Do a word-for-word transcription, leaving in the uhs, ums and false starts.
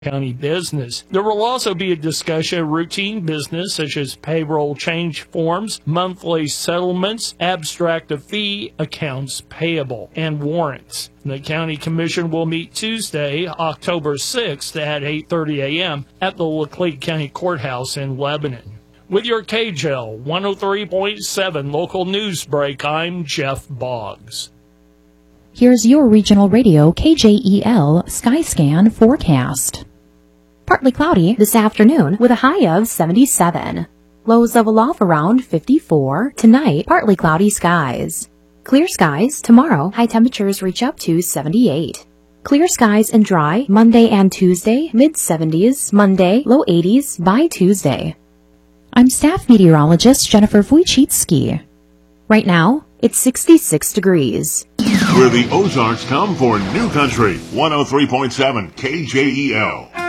county business. There will also be a discussion of routine business such as payroll change forms, monthly settlements, abstract of fee, accounts payable, and warrants. The County Commission will meet Tuesday, October sixth at eight thirty a.m. at the Laclede County Courthouse in Lebanon. With your K J L one oh three point seven local news break, I'm Jeff Boggs. Here's your regional radio K J E L Skyscan forecast. Partly cloudy this afternoon with a high of seventy-seven. Lows of aloft around fifty-four. Tonight, partly cloudy skies. Clear skies tomorrow. High temperatures reach up to seventy-eight. Clear skies and dry Monday and Tuesday. Mid seventies. Monday, low eighties by Tuesday. I'm staff meteorologist Jennifer Wojcicki. Right now, it's sixty-six degrees. Where the Ozarks come for New Country, one oh three point seven K J E L.